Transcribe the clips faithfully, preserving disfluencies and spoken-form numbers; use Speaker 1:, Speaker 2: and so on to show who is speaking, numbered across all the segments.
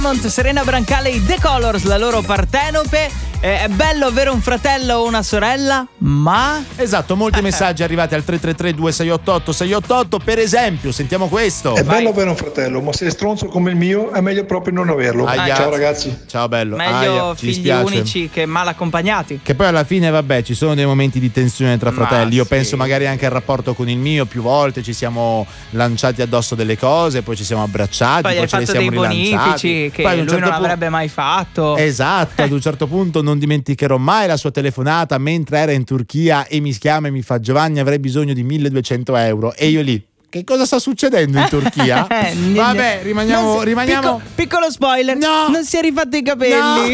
Speaker 1: Serena Brancale, i The Colors, la loro partenope. Eh, è bello avere un fratello o una sorella, ma...
Speaker 2: Esatto, molti messaggi arrivati al tre tre tre due sei otto otto sei otto otto. Per esempio, sentiamo questo.
Speaker 3: È
Speaker 1: Vai.
Speaker 3: bello avere un fratello, ma se è stronzo come il mio è meglio proprio non averlo.
Speaker 2: Aia.
Speaker 3: Ciao ragazzi.
Speaker 2: Ciao bello.
Speaker 1: Meglio
Speaker 2: Aia, ci
Speaker 1: figli
Speaker 2: dispiace.
Speaker 1: unici che mal accompagnati.
Speaker 2: Che poi alla fine, vabbè, ci sono dei momenti di tensione tra
Speaker 1: Ma
Speaker 2: fratelli. Io
Speaker 1: sì.
Speaker 2: penso magari anche al rapporto con il mio. Più volte ci siamo lanciati addosso delle cose, poi ci siamo abbracciati,
Speaker 1: Poi
Speaker 2: poi,
Speaker 1: hai
Speaker 2: ce le
Speaker 1: fatto
Speaker 2: siamo
Speaker 1: dei bonifici
Speaker 2: rilanciati.
Speaker 1: che
Speaker 2: Poi ad un
Speaker 1: lui
Speaker 2: certo
Speaker 1: non
Speaker 2: punto-
Speaker 1: avrebbe mai fatto.
Speaker 2: Esatto, ad un certo punto non dimenticherò mai la sua telefonata mentre era in Turchia e mi chiama e mi fa: Giovanni, avrei bisogno di milleduecento euro. E io lì: che cosa sta succedendo in Turchia? Vabbè, rimaniamo,
Speaker 1: Non si-
Speaker 2: rimaniamo...
Speaker 1: picco- piccolo spoiler,
Speaker 2: No.
Speaker 1: non si è rifatto i capelli.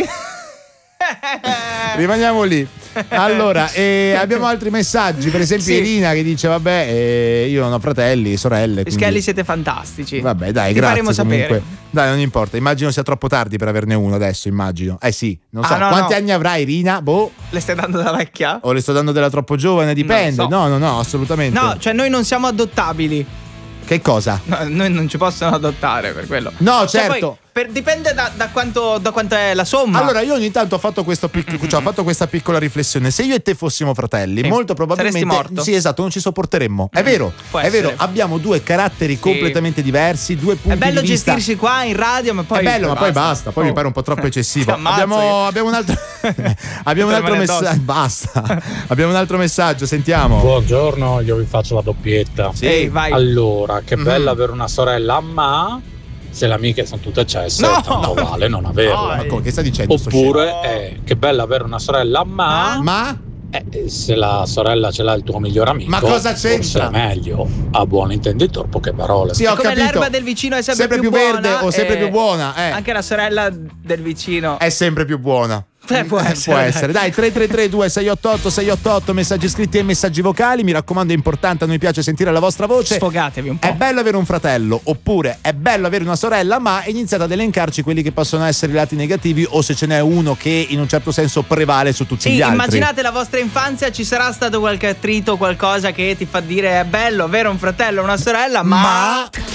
Speaker 2: Rimaniamo lì. Allora, eh, abbiamo altri messaggi. Per esempio,
Speaker 1: Sì.
Speaker 2: Irina che dice: vabbè, eh, io non ho fratelli, sorelle. quindi-
Speaker 1: Schielli, siete fantastici.
Speaker 2: Vabbè, dai,
Speaker 1: Ti
Speaker 2: grazie.
Speaker 1: faremo
Speaker 2: comunque.
Speaker 1: sapere.
Speaker 2: Dai, non importa. Immagino sia troppo tardi per averne uno adesso. Immagino. Eh sì, non so.
Speaker 1: Ah, no,
Speaker 2: Quanti
Speaker 1: no.
Speaker 2: anni avrai, Irina? Boh.
Speaker 1: Le stai dando da vecchia?
Speaker 2: O le sto dando della troppo giovane? Dipende.
Speaker 1: so.
Speaker 2: No, no, no, assolutamente.
Speaker 1: No, cioè noi non siamo adottabili.
Speaker 2: Che cosa?
Speaker 1: No, noi non ci possono adottare per quello.
Speaker 2: No,
Speaker 1: Cioè,
Speaker 2: certo.
Speaker 1: poi, per- dipende da, da quanto da quanto è la somma.
Speaker 2: Allora, io ogni tanto ho fatto, questo pic- cioè, ho fatto questa piccola riflessione. Se io e te fossimo fratelli,
Speaker 1: Sì.
Speaker 2: molto probabilmente
Speaker 1: Saresti morto.
Speaker 2: sì, esatto, non ci sopporteremmo. È vero,
Speaker 1: Può
Speaker 2: è vero,
Speaker 1: essere.
Speaker 2: abbiamo due caratteri completamente diversi, due punti
Speaker 1: è bello
Speaker 2: di vista.
Speaker 1: gestirsi qua in radio, ma poi
Speaker 2: è bello, ma poi basta, poi
Speaker 1: Oh.
Speaker 2: mi pare un po' troppo eccessivo.
Speaker 1: Ti ammazzo
Speaker 2: Abbiamo,
Speaker 1: io.
Speaker 2: abbiamo un altro abbiamo un
Speaker 1: Te lo
Speaker 2: altro
Speaker 1: mani
Speaker 2: messaggio.
Speaker 1: addosso.
Speaker 2: Basta. Abbiamo un altro messaggio, sentiamo.
Speaker 4: Buongiorno, io vi faccio la doppietta.
Speaker 2: Sì.
Speaker 1: Ehi, vai.
Speaker 4: Allora, che
Speaker 2: Mhm.
Speaker 4: bello avere una sorella, ma se le amiche sono tutte cesse,
Speaker 1: No!
Speaker 4: tanto vale non averla.
Speaker 2: Ma come, che sta dicendo sto scemo?
Speaker 4: Oppure, eh, che bello avere una sorella, ma
Speaker 2: Ma
Speaker 4: eh, se la sorella ce l'ha il tuo migliore amico,
Speaker 2: Ma cosa
Speaker 4: forse
Speaker 2: c'entra?
Speaker 4: è meglio. A buon intenditor, poche parole.
Speaker 2: sì,
Speaker 1: È
Speaker 2: ho
Speaker 1: come
Speaker 2: capito.
Speaker 1: l'erba del vicino è sempre,
Speaker 2: Sempre più
Speaker 1: buona,
Speaker 2: verde o sempre
Speaker 1: e
Speaker 2: più buona, eh.
Speaker 1: Anche la sorella del vicino
Speaker 2: È sempre più buona.
Speaker 1: Eh, può
Speaker 2: Eh,
Speaker 1: essere,
Speaker 2: può
Speaker 1: dai.
Speaker 2: essere. Dai, tre tre tre due sei otto otto sei otto otto, messaggi scritti e messaggi vocali. Mi raccomando, è importante, a noi piace sentire la vostra voce.
Speaker 1: Sfogatevi un po'.
Speaker 2: È bello avere un fratello, oppure è bello avere una sorella, ma iniziate ad elencarci quelli che possono essere i lati negativi, o se ce n'è uno che in un certo senso prevale su tutti
Speaker 1: Sì,
Speaker 2: gli altri.
Speaker 1: immaginate la vostra infanzia, ci sarà stato qualche attrito, qualcosa che ti fa dire è bello avere un fratello o una sorella, ma...
Speaker 2: Ma